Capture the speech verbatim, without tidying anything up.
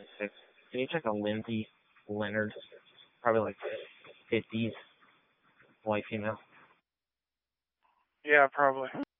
twenty-six. Can you check on Lindsay Leonard? Probably like fifties, white female. Yeah, probably.